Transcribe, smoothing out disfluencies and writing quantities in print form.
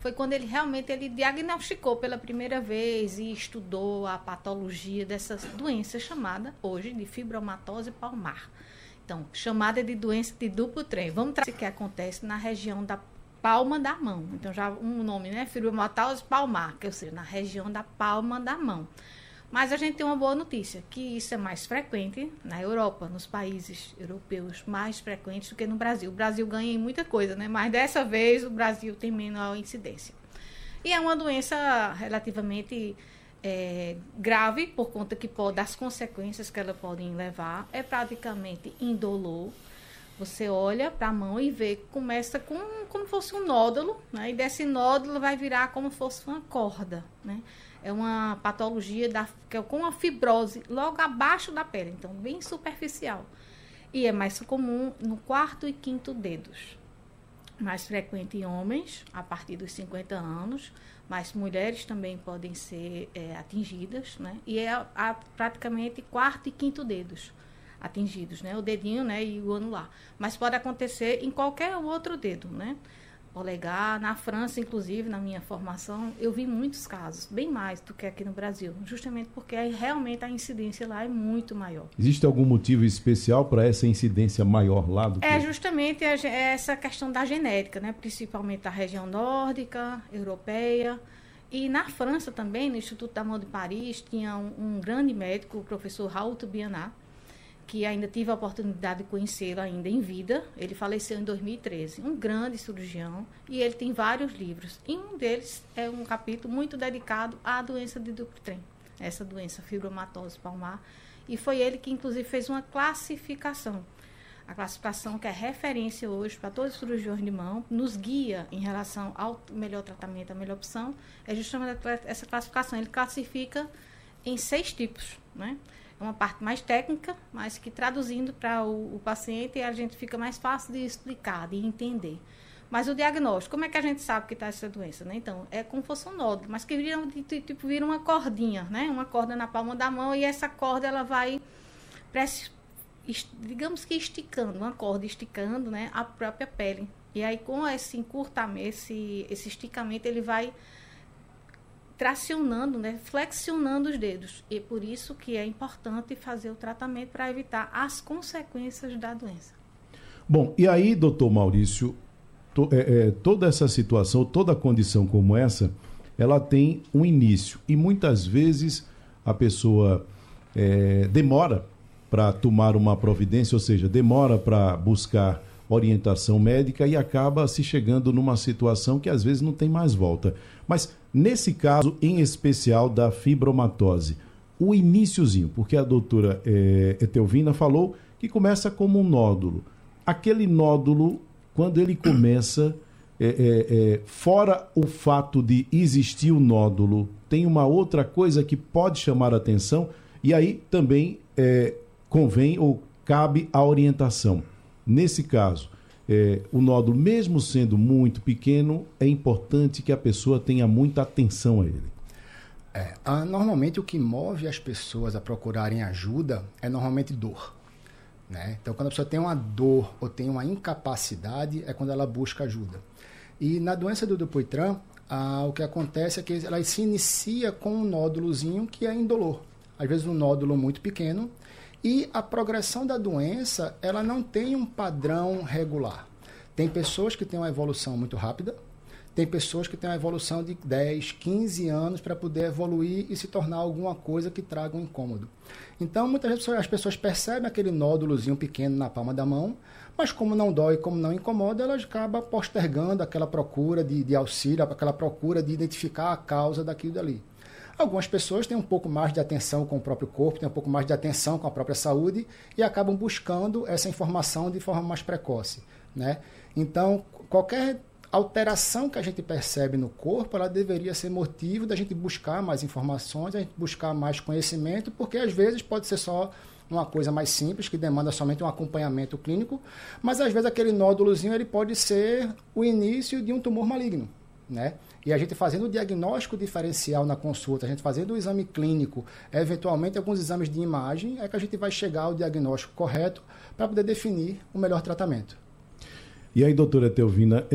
foi quando ele diagnosticou pela primeira vez e estudou a patologia dessa doença chamada hoje de fibromatose palmar. Então, chamada de doença de Dupuytren. Vamos trazer o que acontece na região da palma da mão. Então, já um nome, né? Fibromatose palmar, que ou seja, na região da palma da mão. Mas a gente tem uma boa notícia, que isso é mais frequente na Europa, nos países europeus, mais frequentes do que no Brasil. O Brasil ganha em muita coisa, né? Mas dessa vez o Brasil tem menor incidência. E é uma doença relativamente grave, por conta das consequências que ela podem levar. É praticamente indolor. Você olha para a mão e vê que começa como fosse um nódulo, né? E desse nódulo vai virar como se fosse uma corda, né? É uma patologia que é com uma fibrose logo abaixo da pele, então bem superficial. E é mais comum no 4º e 5º dedos. Mais frequente em homens, a partir dos 50 anos, mas mulheres também podem ser atingidas, né? E praticamente 4º e 5º dedos atingidos, né? O dedinho, né, e o anular. Mas pode acontecer em qualquer outro dedo, né? Polegar. Na França, inclusive, na minha formação, eu vi muitos casos, bem mais do que aqui no Brasil, justamente porque realmente a incidência lá é muito maior. Existe algum motivo especial para essa incidência maior lá do que... É justamente essa questão da genética, né? Principalmente da região nórdica, europeia. E na França também, no Instituto da Mão de Paris, tinha um grande médico, o professor Raoult Bianat, que ainda tive a oportunidade de conhecê-lo ainda em vida. Ele faleceu em 2013, um grande cirurgião, e ele tem vários livros. E um deles é um capítulo muito dedicado à doença de Dupuytren, essa doença fibromatose palmar, e foi ele que, inclusive, fez uma classificação. A classificação que é referência hoje para todos os cirurgiões de mão, nos guia em relação ao melhor tratamento, a melhor opção, é justamente essa classificação. Ele classifica em 6 tipos, né? É uma parte mais técnica, mas que traduzindo para o paciente a gente fica mais fácil de explicar, de entender. Mas o diagnóstico, como é que a gente sabe que está essa doença, né? Então, é como se fosse um nódulo, mas que vira uma cordinha, né? Uma corda na palma da mão, e essa corda ela vai, digamos que esticando, uma corda esticando, né, a própria pele. E aí, com esse encurtamento, esse esticamento, ele vai tracionando, né, flexionando os dedos. E por isso que é importante fazer o tratamento para evitar as consequências da doença. Bom, e aí, doutor Maurício, toda essa situação, toda condição como essa, ela tem um início. E muitas vezes a pessoa demora para tomar uma providência, ou seja, demora para buscar orientação médica e acaba se chegando numa situação que às vezes não tem mais volta. Mas nesse caso em especial da fibromatose, o iniciozinho, porque a doutora Etelvina falou que começa como um nódulo. Aquele nódulo, quando ele começa, fora o fato de existir o nódulo, tem uma outra coisa que pode chamar a atenção, e aí também convém ou cabe a orientação. Nesse caso, o nódulo, mesmo sendo muito pequeno, é importante que a pessoa tenha muita atenção a ele. Normalmente o que move as pessoas a procurarem ajuda é normalmente dor, né? Então, quando a pessoa tem uma dor ou tem uma incapacidade, é quando ela busca ajuda. E na doença do Dupuytren, o que acontece é que ela se inicia com um nódulozinho que é indolor. Às vezes um nódulo muito pequeno, e a progressão da doença, ela não tem um padrão regular. Tem pessoas que têm uma evolução muito rápida, tem pessoas que têm uma evolução de 10, 15 anos para poder evoluir e se tornar alguma coisa que traga um incômodo. Então, muitas vezes as pessoas percebem aquele nódulozinho pequeno na palma da mão, mas como não dói, como não incomoda, elas acabam postergando aquela procura de auxílio, aquela procura de identificar a causa daquilo dali. Algumas pessoas têm um pouco mais de atenção com o próprio corpo, têm um pouco mais de atenção com a própria saúde e acabam buscando essa informação de forma mais precoce, né? Então, qualquer alteração que a gente percebe no corpo, ela deveria ser motivo da gente buscar mais informações, da gente buscar mais conhecimento, porque às vezes pode ser só uma coisa mais simples, que demanda somente um acompanhamento clínico, mas às vezes aquele nódulozinho ele pode ser o início de um tumor maligno, né? E a gente fazendo o diagnóstico diferencial na consulta, a gente fazendo o exame clínico, eventualmente alguns exames de imagem, é que a gente vai chegar ao diagnóstico correto para poder definir o melhor tratamento. E aí, doutora Etelvina,